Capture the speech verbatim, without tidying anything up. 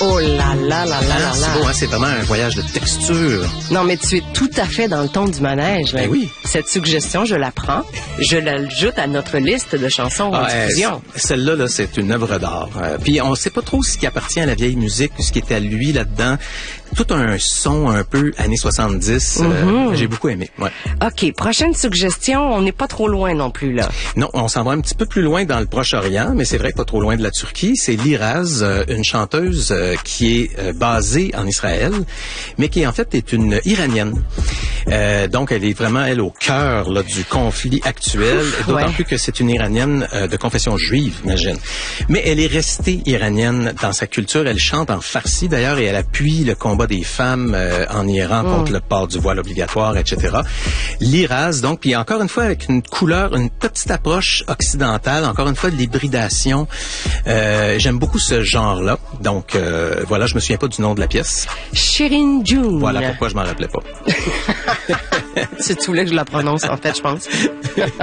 Oh là là là là là là. C'est beau, hein? C'est vraiment un voyage de texture. Non, mais tu es tout à fait dans le ton du manège. Ben oui. Cette suggestion, je la prends. Je l'ajoute à notre liste de chansons en Ah, diffusion. euh, celle-là, là, c'est une œuvre d'art. Euh, puis on sait pas trop ce qui appartient à la vieille musique, ce qui était à lui là-dedans. Tout un son un peu années soixante-dix. Mm-hmm. euh, j'ai beaucoup aimé. Ouais. OK, prochaine suggestion. On n'est pas trop loin non plus, là. Non, on s'en va un petit peu plus loin dans le Proche-Orient, mais c'est vrai pas trop loin de la Turquie. C'est Liraz, euh, une chanteuse euh, qui est euh, basée en Israël, mais qui en fait est une Iranienne. Euh, donc, elle est vraiment, elle, au cœur là, du conflit actuel, Ouf, d'autant ouais. plus que c'est une Iranienne euh, de confession juive, imagine. Mais elle est restée iranienne dans sa culture. Elle chante en farsi, d'ailleurs, et elle appuie le combat des femmes euh, en Iran mm. contre le port du voile obligatoire, et cetera. Liraz, donc, puis encore une fois, avec une couleur, une petite approche occidentale, encore une fois, de l'hybridation. Euh, j'aime beaucoup ce genre-là. Donc, euh, voilà, je me souviens pas du nom de la pièce. Shirin June. Voilà pourquoi je m'en rappelais pas. C'est tout là que je la prononce, en fait, je pense.